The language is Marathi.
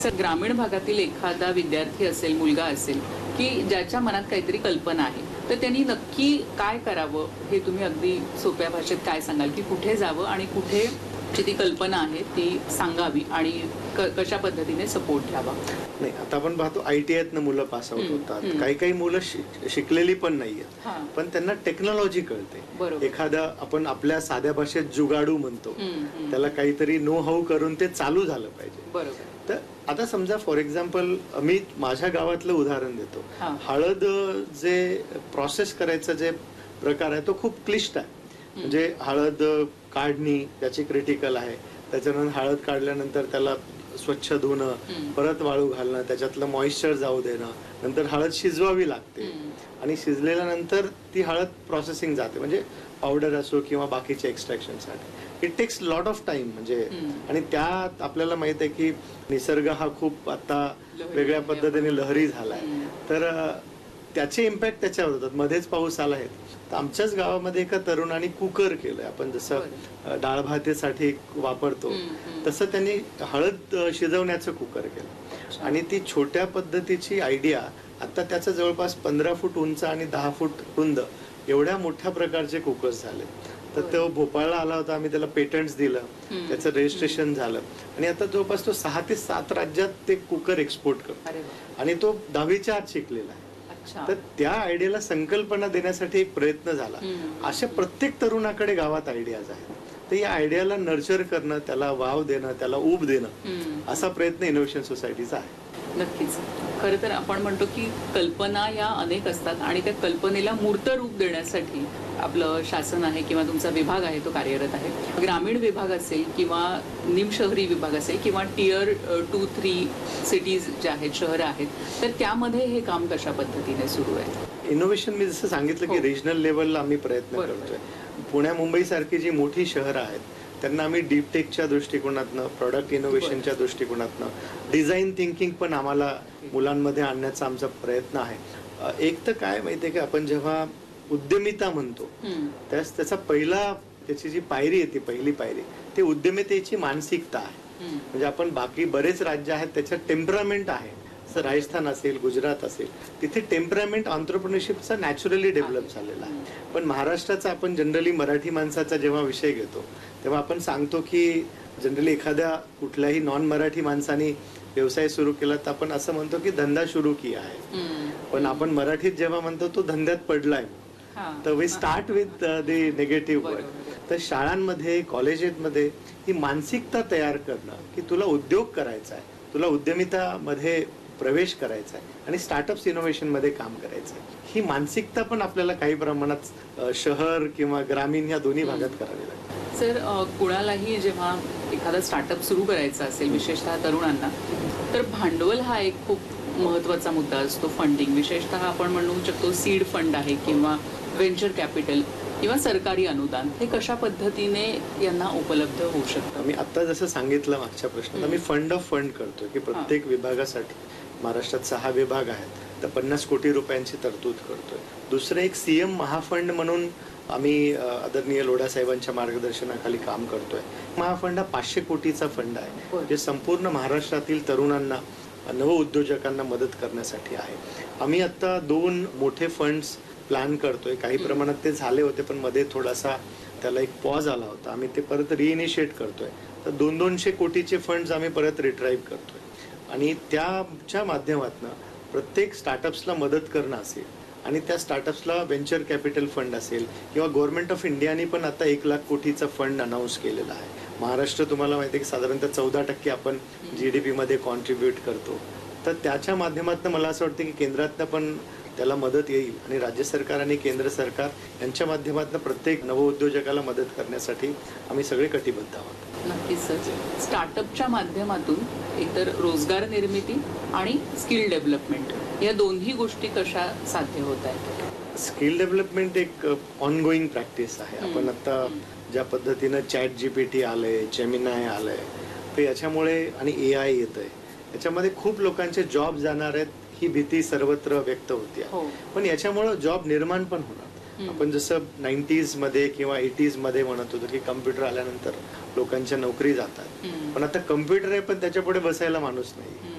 तर ग्रामीण भागातील एखादा विद्यार्थी असेल, मुलगा असेल, की ज्याच्या मनात काहीतरी कल्पना आहे, तर त्यांनी नक्की काय करावं हे तुम्ही अगदी सोप्या भाषेत काय सांगाल, की कुठे जावं आणि कुठे जी ती कल्पना आहे ती सांगावी आणि कशा पद्धतीने सपोर्ट घ्यावा? नाही, आता आपण पाहतो ITIतनं मुलं पास आउट होतात. काही काही मुलं शिकलेली पण नाहीयेत, पण त्यांना टेक्नॉलॉजी कळते. एखादा आपण आपल्या साध्या भाषेत जुगाडू म्हणतो, त्याला काहीतरी नो हाऊ करून ते चालू झालं पाहिजे. बरोबर. तर आता समजा फॉर एक्झाम्पल मी माझ्या गावातलं उदाहरण देतो. हळद जे प्रोसेस करायचं जे प्रकार आहे तो खूप क्लिष्ट आहे. म्हणजे हळद काढणी त्याची क्रिटिकल आहे. त्याच्यानंतर हळद काढल्यानंतर त्याला स्वच्छ धुणं, परत वाळू घालणं, त्याच्यातलं मॉइश्चर जाऊ देणं, नंतर हळद शिजवावी लागते आणि शिजल्यानंतर ती हळद प्रोसेसिंग जाते, म्हणजे पावडर असो किंवा बाकीच्या एक्स्ट्रॅक्शनसाठी. It text lot of time. म्हणजे आणि त्यात आपल्याला माहित आहे की निसर्ग हा खूप आता वेगळ्या पद्धतीने लहरी झालाय, तर त्याचे इम्पॅक्ट त्याच्यावर होतात. मध्येच पाऊस आला आहे, तर आमच्याच गावामध्ये एका तरुणाने कुकर केलंय. आपण जसं डाळ भातेसाठी वापरतो तसं त्यांनी हळद शिजवण्याचं कुकर केलं आणि ती छोट्या पद्धतीची आयडिया आता त्याचं जवळपास 15 फूट उंच आणि 10 फूट रुंद एवढ्या मोठ्या प्रकारचे कुकर्स झाले. तर तो भोपाळला आला होता, आम्ही त्याला पेटंट्स दिलं, त्याचं रजिस्ट्रेशन झालं आणि आता जवळपास तो 6 ते 7 राज्यात ते कुकर एक्सपोर्ट करतो आणि तो 10वीच्या आत शिकलेला आहे. तर त्या आयडियाला संकल्पना देण्यासाठी एक प्रयत्न झाला. अशा प्रत्येक तरुणाकडे गावात आयडियाज आहेत. तर या आयडियाला नर्चर करणं, त्याला वाव देणं, त्याला ऊब देणं, असा प्रयत्न इनोव्हेशन सोसायटीचा आहे. नक्कीच. खरं तर आपण म्हणतो की कल्पना या अनेक असतात आणि त्या कल्पनेला मूर्त रूप देण्यासाठी आपलं शासन आहे किंवा तुमचा विभाग आहे तो कार्यरत आहे. ग्रामीण विभाग असेल किंवा निमशहरी विभाग असेल किंवा टियर 2-3 सिटीज ज्या आहेत, शहरं आहेत, तर त्यामध्ये हे काम कशा पद्धतीने सुरू आहे? इनोव्हेशन मी जसं सांगितलं की रिजनल लेवलला आम्ही प्रयत्न करतोय. पुण्या मुंबई सारखी जी मोठी शहरं आहेत त्यांना आम्ही डीप टेकच्या दृष्टिकोनातनं, प्रोडक्ट इनोव्हेशनच्या दृष्टिकोनातनं, डिझाईन थिंकिंग पण आम्हाला मुलांमध्ये आणण्याचा आमचा प्रयत्न आहे. एक तर काय माहितीये की आपण जेव्हा उद्यमिता म्हणतो त्याचा त्याची जी पायरी आहे, ती पहिली पायरी ती उद्यमितेची मानसिकता आहे. म्हणजे आपण बाकी बरेच राज्य आहेत त्याच्यात टेम्परामेंट आहे. जसं राजस्थान असेल, गुजरात असेल, तिथे टेम्परामेंट ऑन्ट्रप्रिनरशिपचा नॅचरली डेव्हलप झालेला आहे. पण महाराष्ट्राचा आपण जनरली मराठी माणसाचा जेव्हा विषय घेतो तेव्हा आपण सांगतो की जनरली एखाद्या कुठल्याही नॉन मराठी माणसाने व्यवसाय सुरू केला तर आपण असं म्हणतो की धंदा सुरू किया आहे. पण आपण मराठीत जेव्हा म्हणतो तो धंद्यात पडलाय, तर we start with the negative word. तर शाळांमध्ये, कॉलेजेसमध्ये ही मानसिकता तयार करणं की तुला उद्योग करायचा आहे, तुला उद्यमितामध्ये प्रवेश करायचा आहे आणि स्टार्टअप्स इनोव्हेशन मध्ये काम करायचं आहे, ही मानसिकता पण आपल्याला काही प्रमाणात शहर किंवा ग्रामीण या दोन्ही भागात करावी लागते. सर, कुणालाही जेव्हा एखादा स्टार्टअप सुरू करायचा असेल, विशेषतः तरुणांना, तर भांडवल हा एक खूप महत्त्वाचा मुद्दा असतो. फंडिंग, विशेषतः आपण म्हणू शकतो सीड फंड आहे किंवा व्हेंचर कॅपिटल किंवा सरकारी अनुदान, हे कशा पद्धतीने यांना उपलब्ध होऊ शकतं? आम्ही आता जसं सांगितलं मागच्या प्रश्नात, आम्ही फंड ऑफ फंड करतोय की प्रत्येक विभागासाठी, महाराष्ट्रात 6 विभाग आहेत, तर 50 कोटी रुपयांची तरतूद करतोय. दुसरं एक CM महाफंड म्हणून आम्ही आदरणीय लोढा साहेबांच्या मार्गदर्शनाखाली काम करतोय. महाफंड हा 500 कोटीचा फंड आहे, जे संपूर्ण महाराष्ट्रातील तरुणांना, नवउद्योजकांना मदत करण्यासाठी आहे. आम्ही आता 2 मोठे फंड्स प्लॅन करतोय. काही प्रमाणात ते झाले होते, पण मध्ये थोडासा त्याला एक पॉज आला होता. आम्ही ते परत रिइनिशिएट करतोय. तर 200 कोटीचे फंड्स आम्ही परत रिट्राईव्ह करतोय आणि त्याच्या माध्यमातून प्रत्येक स्टार्टअप्सला मदत करणं असेल आणि त्या स्टार्टअप्सला व्हेंचर कॅपिटल फंड असेल किंवा गव्हर्नमेंट ऑफ इंडियाने पण आता 1 लाख कोटीचा फंड अनाऊन्स केलेला आहे. महाराष्ट्र तुम्हाला माहिती आहे की साधारणतः 14% आपण GDP मध्ये कॉन्ट्रीब्युट करतो. तर त्याच्या माध्यमातून मला असं वाटतं की केंद्रातनं पण त्याला मदत येईल आणि राज्य सरकार आणि केंद्र सरकार यांच्या माध्यमातून प्रत्येक नवउद्योजकाला मदत करण्यासाठी आम्ही सगळे कटिबद्ध आहोत. नक्कीच सर. स्टार्टअपच्या माध्यमातून एकतर रोजगार निर्मिती आणि स्किल डेव्हलपमेंट या दोन्ही गोष्टी कशा साध्य होत आहेत? स्किल डेव्हलपमेंट एक ऑनगोईंग प्रॅक्टिस आहे. आपण आता ज्या पद्धतीनं ChatGPT आलंय, जेमिनाय आलंय, तर याच्यामुळे आणि AI येतंय, याच्यामध्ये खूप लोकांचे जॉब जाणार आहेत ही भीती सर्वत्र व्यक्त होती. पण याच्यामुळे जॉब निर्माण पण होणार. आपण जसं 90s मध्ये किंवा 80s मध्ये म्हणत होतो की कम्प्युटर आल्यानंतर लोकांच्या नोकरी जातात, पण आता कम्प्युटर आहे पण त्याच्या पुढे बसायला माणूस नाही.